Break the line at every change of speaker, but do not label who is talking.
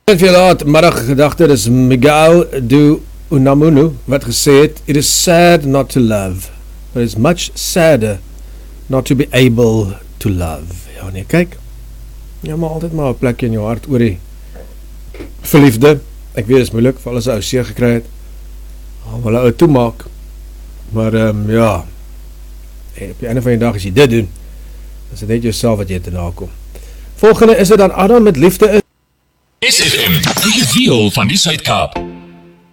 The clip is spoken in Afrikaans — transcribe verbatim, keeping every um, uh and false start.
Het vir laat middag gedagte, dis Miguel de Unamuno wat gesê het, it is sad not to love, but it's much sadder not to be able to love. Ja nee, kyk, jy maar altyd maar 'n plekjie in jou hart oor die verliefde. Ek weet, dit is moeilik, vir alles ou seer gekry het, om hulle ou toemaak, maar um, ja, en op die einde van die dag, as jy dit doen, dan is dit net jouself wat jy te nakom. Volgende is dit dan Adam met liefde is.
S F M, die gevoel van die Suid-Kaap.